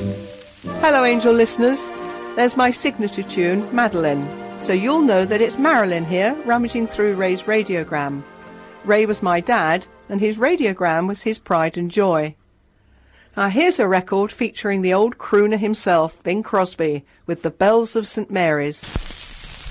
Hello, Angel listeners. There's my signature tune, Madeline, so you'll know that it's Marilyn here, rummaging through Ray's radiogram. Ray was my dad, and his radiogram was his pride and joy. Now here's a record featuring the old crooner himself, Bing Crosby, with the Bells of St Mary's.